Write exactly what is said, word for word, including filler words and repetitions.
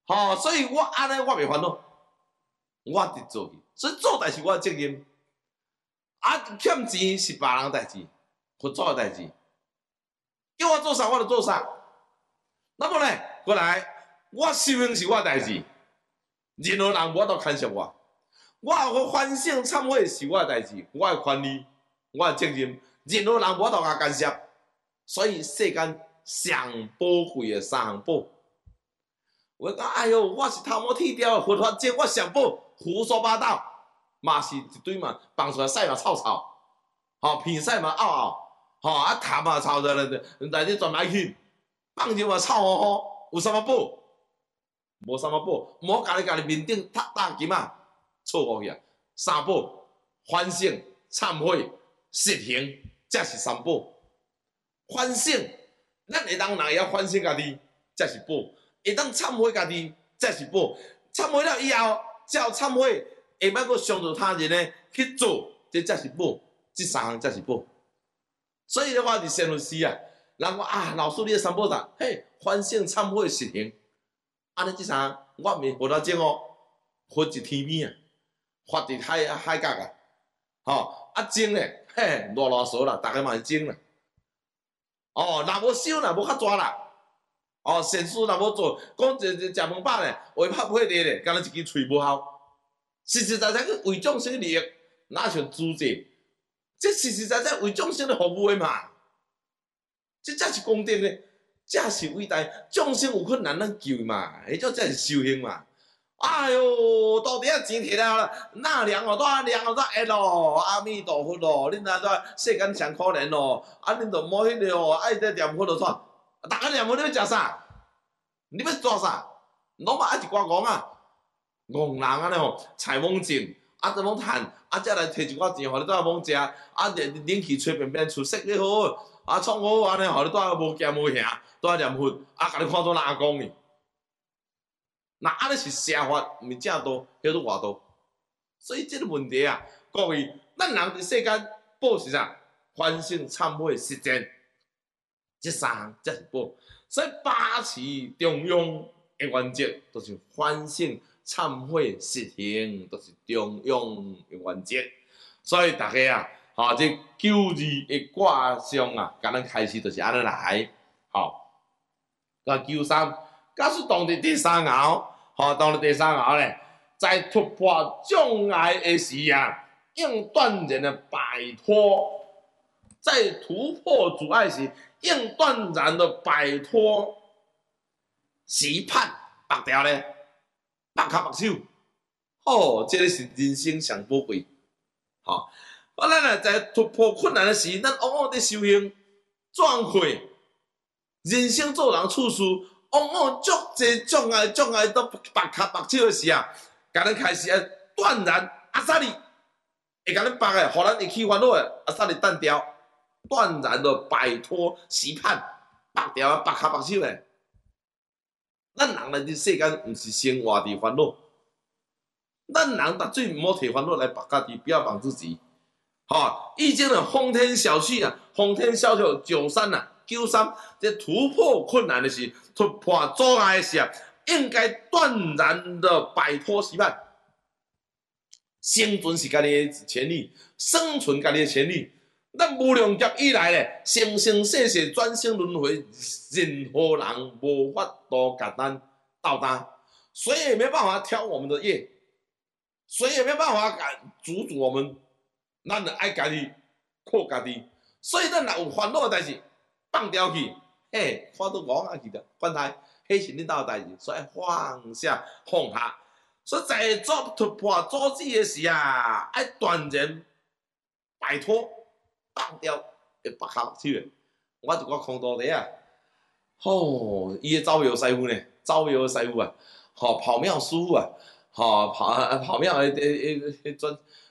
吼、哦，所以我安尼我袂烦恼，我伫做去，所以做代志我责任。啊，欠钱是别人代志，佛祖的代志，叫我做啥我就做啥。那么呢，过来，我修行是我代志，任何人无法度干涉我。我有反省忏悔是我代志，我的权利，我的责任，任何人无法度甲干涉。所以世间上宝贵的三项宝，我讲哎哟，我是头毛剃掉的佛法经，我上宝胡说八道，嘛是一堆嘛，放出来屎嘛臭臭，吼鼻屎嘛拗拗，吼啊痰嘛臭着咧，内底全来去，放尿嘛臭吼吼，有啥物宝？无啥物宝，无家己家己面顶踢打金啊，错误去啊！三宝：反省、忏悔、实行，这是三宝。反省，咱会当人会晓反省家己，这是宝；会当忏悔家己，这是宝。忏悔了以后，才有忏悔，会歹阁伤着他人呢去做，这才是宝。这三项才是宝。所以咧，我伫善律师啊，人讲啊，老师你的三宝啥？嘿，反省、忏悔、实行。安尼这三项，我毋是佛法经哦，佛伫天边啊，法伫海海角啊，吼啊经咧，嘿，啰啰嗦啦，逐个嘛是经啦。哦，若无修，若无较抓啦。哦，善事若无做，讲一一食饭饱咧，话拍配地咧，敢若一支喙无效。实实在在去为众生利益，哪像主济？这实实在在为众生的服务的嘛。这才是公正的，这是伟大。众生有困难，咱救嘛，迄种才是修行嘛。哎哟，到底啊钱摕了啦，哪凉哦，哪凉哦，哪热咯？阿弥陀佛咯，恁哪在世间上可怜咯？啊，恁着摸迄个哦，爱在念佛就煞。逐个念佛你要食啥？你要做啥？拢嘛爱一寡戆啊，戆人安尼吼，采罔净，啊，就罔趁，啊，才来摕一寡钱，互你倒来罔食，啊，冷气吹便便，厝色你好，啊，创好安尼，互你倒来无惊无吓，倒来念佛，啊，甲你看做哪讲呢？那安尼是邪法，毋是正道，叫做外道。所以这个问题啊，各位，咱人伫世间宝是啥？反省、忏悔、实践，这三项才是宝。所以八持中庸的原则，就是反省、忏悔、实行，都是中庸的原则。所以大家啊，吼、哦，这九字的卦象啊，甲咱开始就是安尼来，好，甲九三。假使当伫第三爻，吼，当伫第三爻咧，在突破障碍的时啊，应断然的摆脱，在突破阻碍时，应断然的摆脱时盼白条咧，白脚白手，哦，这个是人生上宝贵，吼、啊，咱啊在突破困难的时，咱往往伫修行转会，人生做人处事。往往足济障碍障碍都白脚白手的时啊，甲咱开始啊断然阿萨利，会甲咱白的，互咱会起烦恼的阿萨利断掉，断然的摆脱时盼白掉啊白脚白手的。咱人来伫世间，毋是生活伫烦恼，咱人绝对毋好摕烦恼来绑家己，不要绑自己。吼、哦，易经的风天小气啊，风天小气九三啊。九三，这突破困难的时，突破阻碍的时啊，应该断然的摆脱期盼。生存是家己的权利，生存家己的权利。咱无量劫以来咧，生生世世转生轮回，任何人无法度甲咱斗担，谁也没办法挑我们的业，谁也没办法敢阻止我们。咱就爱家己靠家己，所以咱若有烦恼的代志。放掉去，嘿，看到戆啊去的，管他，迄是恁兜代志，所以放下放下。所以在做突破阻止的时啊，爱断然摆脱放掉会白脚手的。我一个空道弟啊，吼、哦，伊的走药师傅呢，走药师傅啊，吼、哦、跑庙师傅啊，吼、哦、跑跑庙的诶诶专